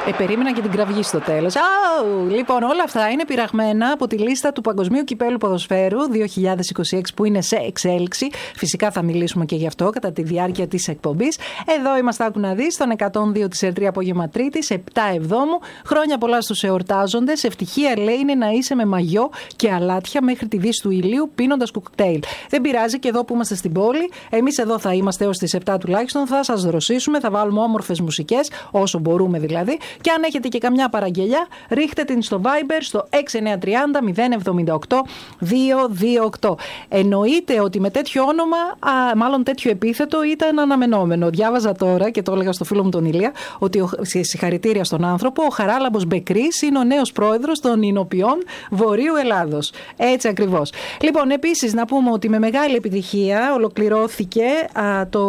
Περίμενα και την κραυγή στο τέλος. Λοιπόν, όλα αυτά είναι πειραγμένα από τη λίστα του Παγκοσμίου Κυπέλλου Ποδοσφαίρου 2026 που είναι σε εξέλιξη. Φυσικά θα μιλήσουμε και γι' αυτό κατά τη διάρκεια της εκπομπής. Εδώ είμαστε, άκου να δεις, στον 102 της ΕΡΤ απόγευμα Τρίτης, 7 Εβδόμου. Χρόνια πολλά στους εορτάζοντες. Ευτυχία, λέει, είναι να είσαι με μαγιό και αλάτια μέχρι τη δύση του ηλίου πίνοντας κοκτέιλ. Δεν πειράζει, και εδώ που είμαστε στην πόλη, εμείς εδώ θα είμαστε έως τις 7 τουλάχιστον. Θα σας δροσίσουμε, θα βάλουμε όμορφες μουσικές, όσο μπορούμε δηλαδή. Και αν έχετε και καμιά παραγγελιά, ρίχτε την στο Viber στο 6930 078 228. Εννοείται ότι με τέτοιο όνομα, μάλλον τέτοιο επίθετο, ήταν αναμενόμενο. Διάβαζα τώρα και το έλεγα στο φίλο μου τον Ηλία, ότι συγχαρητήρια στον άνθρωπο, ο Χαράλαμπος Μπεκρής είναι ο νέος πρόεδρος των Ινοποιών Βορείου Ελλάδος. Έτσι ακριβώς. Λοιπόν, επίσης να πούμε ότι με μεγάλη επιτυχία ολοκληρώθηκε το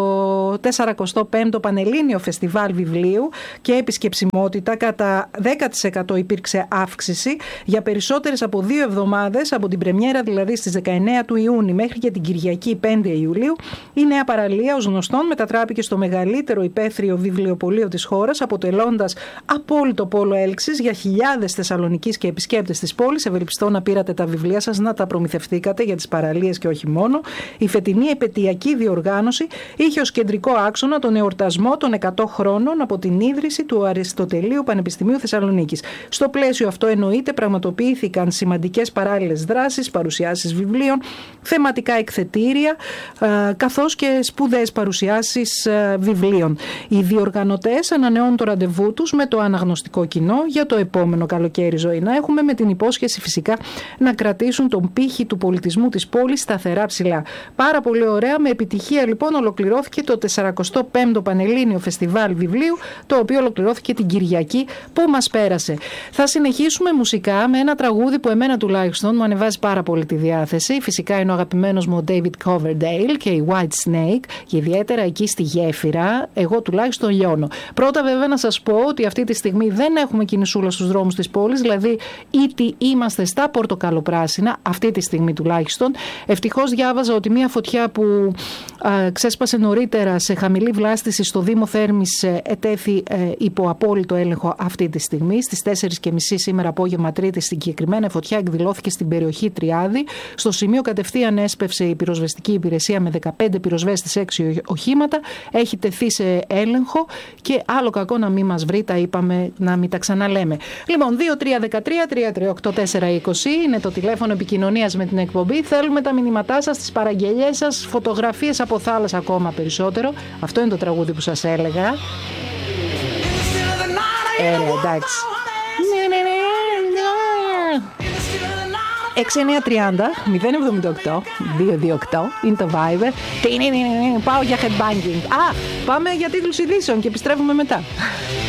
45ο Πανελλήνιο Φεστιβάλ Βιβλίου και επισκεψιμότητα κατά 10% υπήρξε αύξηση για περισσότερες από 2 εβδομάδες, από την πρεμιέρα δηλαδή στις 19 του Ιούνιου μέχρι και την Κυριακή 5 Ιουλίου. Η νέα παραλία, ως γνωστόν, μετατράπηκε στο μεγαλύτερο υπαίθριο βιβλιοπωλείο της χώρας, αποτελώντας απόλυτο πόλο έλξης για χιλιάδες Θεσσαλονικείς και επισκέπτες της πόλης. Ευελπιστώ να πήρατε τα βιβλία σας, να τα προμηθευτήκατε για τις παραλίες και όχι μόνο. Η φετινή επετειακή διοργάνωση είχε ως κεντρικό άξονα τον εορτασμό των 100 χρόνων από την ίδρυση του Αριστοτελείου Πανεπιστημίου Θεσσαλονίκης. Στο πλαίσιο αυτό, εννοείται, πραγματοποιήθηκαν σημαντικές παράλληλες δράσεις, παρουσιάσεις βιβλίων, θεματικά εκθετήρια, καθώς και σπουδαίες παρουσιάσεις βιβλίων. Οι διοργανωτές ανανεώνουν το ραντεβού τους με το αναγνωστικό κοινό για το επόμενο καλοκαίρι, ζωή να έχουμε, με την υπόσχεση φυσικά να κρατήσουν τον πύχη του πολιτισμού της πόλης σταθερά ψηλά. Πάρα πολύ ωραία. Με επιτυχία λοιπόν ολοκληρώθηκε το 45ο Πανελλήνιο Φεστιβάλ Βιβλίου, το οποίο ολοκληρώθηκε την Κυριακή που μας πέρασε. Θα συνεχίσουμε μουσικά με ένα τραγούδι που εμένα τουλάχιστον μου ανεβάζει πάρα πολύ τη διάθεση. Φυσικά είναι ο αγαπημένος μου ο David Coverdale και η White Snake, και ιδιαίτερα εκεί στη γέφυρα εγώ τουλάχιστον λιώνω. Πρώτα βέβαια να σας πω ότι αυτή τη στιγμή δεν έχουμε κινησούλα στους δρόμους της πόλης, δηλαδή ήτι είμαστε στα πορτοκαλοπράσινα, αυτή τη στιγμή τουλάχιστον. Ευτυχώς διάβαζα ότι μια φωτιά που ξέσπασε νωρίτερα σε χαμηλή βλάστηση στο Δήμο Θέρμης ετέθη υπό απόλυτο έλεγχο αυτή τη στιγμή. Στις 4.30 σήμερα απόγευμα Τρίτη, στην συγκεκριμένα φωτιά εκδηλώθηκε στην περιοχή Τριάδη. Στο σημείο κατευθείαν έσπευσε η πυροσβεστική υπηρεσία με 15 πυροσβέστες, 6 οχήματα. Έχει τεθεί σε έλεγχο και άλλο κακό να μην μας βρει, τα είπαμε, να μην τα ξαναλέμε. Λοιπόν, 2313-338-420 είναι το τηλέφωνο επικοινωνίας με την εκπομπή. Θέλουμε τα μηνύματά σας, τις παραγγελίες σας, φωτογραφίες από θάλασσα ακόμα περισσότερο. Αυτό είναι το τραγούδι που σας έλεγα. Εντάξει. 6930 078 228 είναι το Viber. Πάω για headbanging. Πάμε για τίτλους ειδήσεων και επιστρέφουμε μετά.